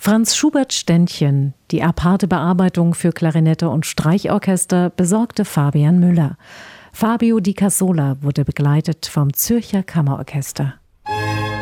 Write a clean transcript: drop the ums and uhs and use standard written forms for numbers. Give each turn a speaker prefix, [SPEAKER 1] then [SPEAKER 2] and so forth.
[SPEAKER 1] Franz Schuberts Ständchen, die aparte Bearbeitung für Klarinette und Streichorchester, besorgte Fabian Müller. Fabio Di Casola wurde begleitet vom Zürcher Kammerorchester.